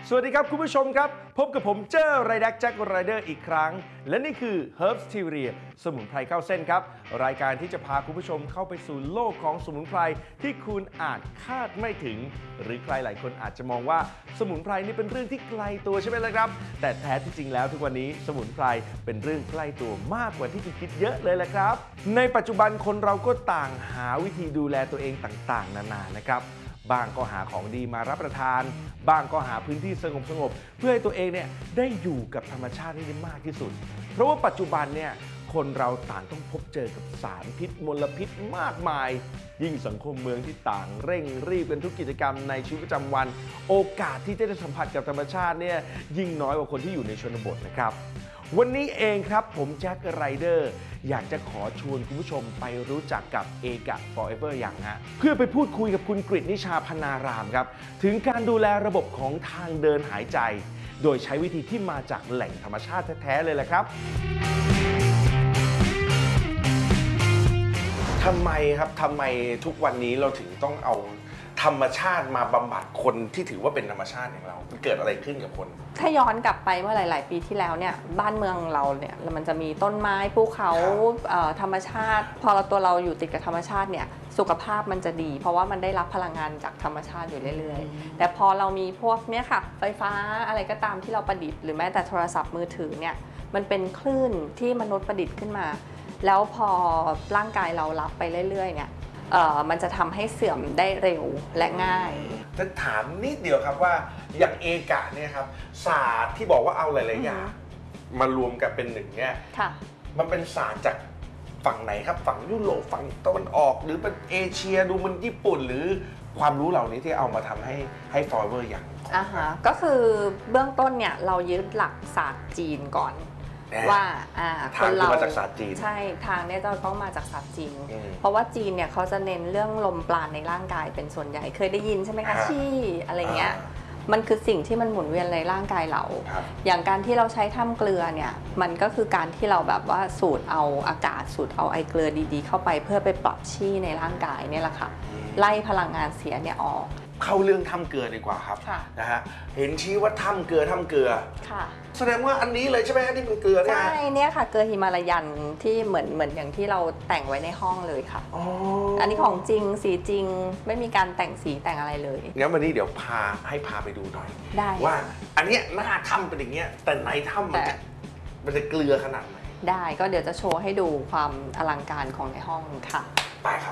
สวัสดีครับคุณผู้ชมครับพบกับผมเจ้าไรดักแจ็คไรเดอร์อีกครั้งและนี่คือ Herbs t h e o r y สมุนไพรเข้าเส้นครับรายการที่จะพาคุณผู้ชมเข้าไปสู่โลกของสมุนไพรที่คุณอาจคาดไม่ถึงหรือใครหลายคนอาจจะมองว่าสมุนไพรนี่เป็นเรื่องที่ไกลตัวใช่ไหมล่ะครับแต่แท้ที่จริงแล้วทุกวันนี้สมุนไพรเป็นเรื่องใกล้ตัวมากกว่าที่คุณคิดเยอะเลยแหละครับในปัจจุบันคนเราก็ต่างหาวิธีดูแลตัวเองต่างๆนานานะครับบางก็หาของดีมารับประทานบางก็หาพื้นที่สงบเพื่อให้ตัวเองเนี่ยได้อยู่กับธรรมชาติให้ได้มากที่สุดเพราะว่าปัจจุบันเนี่ยคนเราต่างต้องพบเจอกับสารพิษมลพิษมากมายยิ่งสังคมเมืองที่ต่างเร่งรีบเป็นทุกกิจกรรมในชีวิตประจำวันโอกาสที่จะได้สัมผัสกับธรรมชาติเนี่ยยิ่งน้อยกว่าคนที่อยู่ในชนบทนะครับวันนี้เองครับผมแจ็คไรเดอร์อยากจะขอชวนคุณผู้ชมไปรู้จักกับเอกะ Forever อย่างฮะเพื่อไปพูดคุยกับคุณกฤษนิชาพนารามครับถึงการดูแลระบบของทางเดินหายใจโดยใช้วิธีที่มาจากแหล่งธรรมชาติแท้ๆเลยแหละครับทำไมทุกวันนี้เราถึงต้องเอาธรรมชาติมาบำบัดคนที่ถือว่าเป็นธรรมชาติอย่างเรามันเกิดอะไรขึ้นกับคนถ้าย้อนกลับไปเมื่อหลายๆปีที่แล้วเนี่ยบ้านเมืองเราเนี่ยมันจะมีต้นไม้ภูเขาธรรมชาติพอตัวเราอยู่ติดกับธรรมชาติเนี่ยสุขภาพมันจะดีเพราะว่ามันได้รับพลังงานจากธรรมชาติอยู่เรื่อยๆแต่พอเรามีพวกเนี้ยค่ะไฟฟ้าอะไรก็ตามที่เราประดิษฐ์หรือแม้แต่โทรศัพท์มือถือเนี่ยมันเป็นคลื่นที่มนุษย์ประดิษฐ์ขึ้นมาแล้วพอร่างกายเรารับไปเรื่อยๆเนี่ยมันจะทำให้เสื่อมได้เร็วและง่ายจะถามนิดเดียวครับว่าอย่างเอกะเนี่ยครับศาสตร์ที่บอกว่าเอาหลายๆอย่างมารวมกันเป็นหนึ่งเนี่ยมันเป็นศาสตร์จากฝั่งไหนครับฝั่งยุโรปฝั่งตะวันออกหรือเป็นเอเชียดูมันญี่ปุ่นหรือความรู้เหล่านี้ที่เอามาทำให้ฟอร์เวอร์อย่างก็คือเบื้องต้นเนี่ยเรายึดหลักศาสตร์จีนก่อนว่าคนเรามาจากศาสตร์จีนใช่ทางเนี่ยจะต้องมาจากศาสตร์จีนเพราะว่าจีนเนี่ยเขาจะเน้นเรื่องลมปราณในร่างกายเป็นส่วนใหญ่เคยได้ยินใช่ไหมคะชี่อะไรเงี้ยมันคือสิ่งที่มันหมุนเวียนในร่างกายเราอย่างการที่เราใช้ถ้ำเกลือเนี่ยมันก็คือการที่เราแบบว่าสูดเอาอากาศสูดเอาไอเกลือดีๆเข้าไปเพื่อไปปรับชี่ในร่างกายเนี่ยแหละค่ะไล่พลังงานเสียเนี่ยออกเข้าเรื่องถ้ำเกลือดีกว่าครับนะฮะเห็นชี้ว่าถ้ำเกลือค่ะแสดงว่าอันนี้เลยใช่ไหมที่เป็นเกลือเนี่ยใช่เนี่ยค่ะเกลือหิมาลายันที่เหมือนอย่างที่เราแต่งไว้ในห้องเลยค่ะอันนี้ของจริงสีจริงไม่มีการแต่งสีแต่งอะไรเลยงั้นวันนี้เดี๋ยวพาไปดูหน่อยได้ว่าอันนี้หน้าถ้ำเป็นอย่างเงี้ยแต่ในถ้ำมันจะเกลือขนาดไหนได้ก็เดี๋ยวจะโชว์ให้ดูความอลังการของในห้องค่ะไปครับ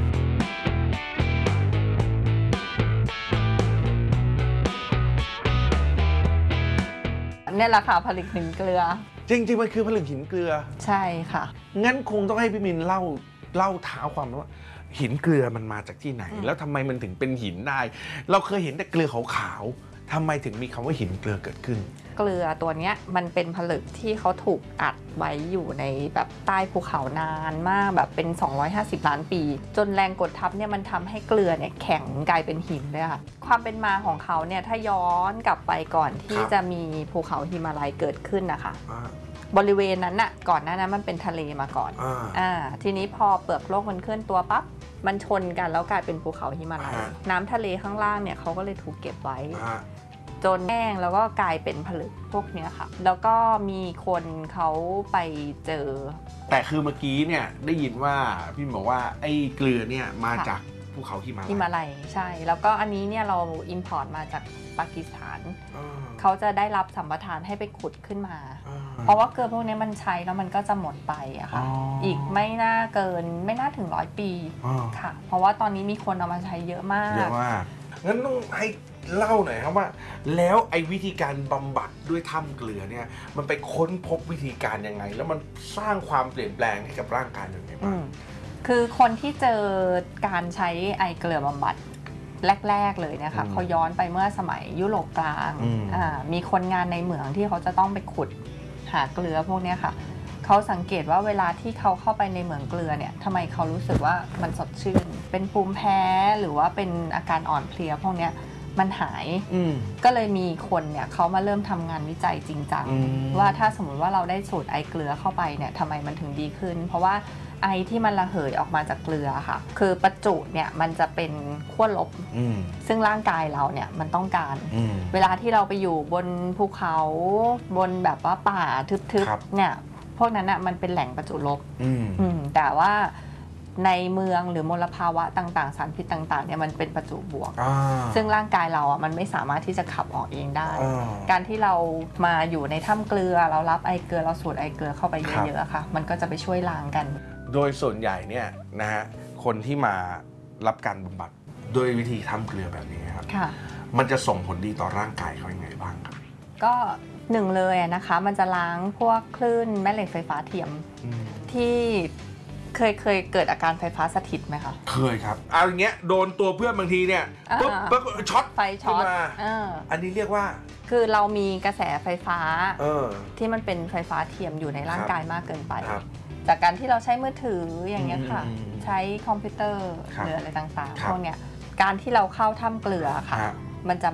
นี่แหละค่ะผลึกหินเกลือจริงๆมันคือผลึกหินเกลือใช่ค่ะงั้นคงต้องให้พี่มินเล่าเท้าความว่าหินเกลือมันมาจากที่ไหนแล้วทำไมมันถึงเป็นหินได้เราเคยเห็นแต่เกลือขาวๆทำไมถึงมีคำว่าหินเกลือเกิดขึ้นเกลือตัวนี้มันเป็นผลึกที่เขาถูกอัดไว้อยู่ในแบบใต้ภูเขานานมากแบบเป็น250ล้านปีจนแรงกดทับเนี่ยมันทำให้เกลือเนี่ยแข็งกลายเป็นหินเลยค่ะความเป็นมาของเขาเนี่ยถ้าย้อนกลับไปก่อนที่จะมีภูเขาหิมาลัยเกิดขึ้นนะคะบริเวณนั้นน่ะก่อนหน้านั้นมันเป็นทะเลมาก่อนทีนี้พอเปลือกโลกมันเคลื่อนตัวปั๊บมันชนกันแล้วกลายเป็นภูเขาหิมาลัยน้ำทะเลข้างล่างเนี่ยเขาก็เลยถูกเก็บไว้จนแห้งแล้วก็กลายเป็นผลึกพวกนี้ค่ะแล้วก็มีคนเขาไปเจอแต่คือเมื่อกี้เนี่ยได้ยินว่าพี่บอกว่าไอ้เกลือเนี่ยมาจากภูเขาหิมาลัยใช่แล้วก็อันนี้เนี่ยเราอิมพอร์ตมาจากปากีสถานเขาจะได้รับสัมปทานให้ไปขุดขึ้นมาเพราะว่าเกลือพวกนี้มันใช้แล้วมันก็จะหมดไปอะค่ะอีกไม่น่าถึง100 ปีค่ะเพราะว่าตอนนี้มีคนเอามาใช้เยอะมากงั้นต้องให้เล่าหน่อยครับว่าแล้วไอ้วิธีการบำบัดด้วยถ้ำเกลือเนี่ยมันไปค้นพบวิธีการยังไงแล้วมันสร้างความเปลี่ยนแปลงให้กับร่างกายยังไงบ้างคือคนที่เจอการใช้ไอเกลือบำบัดแรกๆเลยนะคะเขาย้อนไปเมื่อสมัยยุโรปกลางมีคนงานในเหมืองที่เขาจะต้องไปขุดหาเกลือพวกนี้ค่ะเขาสังเกตว่าเวลาที่เขาเข้าไปในเหมืองเกลือเนี่ยทำไมเขารู้สึกว่ามันสดชื่นเป็นภูมิแพ้หรือว่าเป็นอาการอ่อนเพลียพวกนี้มันหายก็เลยมีคนเนี่ยเขามาเริ่มทำงานวิจัยจริงจังว่าถ้าสมมติว่าเราได้สูดไอเกลือเข้าไปเนี่ยทำไมมันถึงดีขึ้นเพราะว่าไอที่มันระเหยออกมาจากเกลือค่ะคือประจุเนี่ยมันจะเป็นขั้วลบซึ่งร่างกายเราเนี่ยมันต้องการเวลาที่เราไปอยู่บนภูเขาบนแบบว่าป่าทึบๆเนี่ยพวกนั้นอ่ะมันเป็นแหล่งประจุลบแต่ว่าในเมืองหรือมลภาวะต่างๆสารพิษต่างๆเนี่ยมันเป็นประจุบวกซึ่งร่างกายเราอ่ะมันไม่สามารถที่จะขับออกเองได้การที่เรามาอยู่ในถ้ำเกลือเรารับไอเกลือเราสูดไอเกลือเข้าไปเยอะๆค่ะมันก็จะไปช่วยล้างกันโดยส่วนใหญ่เนี่ยนะฮะคนที่มารับการบำบัดโดยวิธีถ้ำเกลือแบบนี้ครับมันจะส่งผลดีต่อร่างกายเขายังไงบ้างครับก็หนึ่งเลยนะคะมันจะล้างพวกคลื่นแม่เหล็กไฟฟ้าเทียมที่เคยเกิดอาการไฟฟ้าสถิตไหมคะเคยครับเอาอย่างเงี้ยโดนตัวเพื่อนบางทีเนี่ยปุ๊บช็อตไฟช็อตอันนี้เรียกว่าคือเรามีกระแสไฟฟ้าที่มันเป็นไฟฟ้าเทียมอยู่ในร่างกายมากเกินไปจากการที่เราใช้มือถืออย่างเงี้ยค่ะใช้คอมพิวเตอร์หรืออะไรต่างๆพวกเนี้ยการที่เราเข้าถ้ำเกลือค่ะมันจะ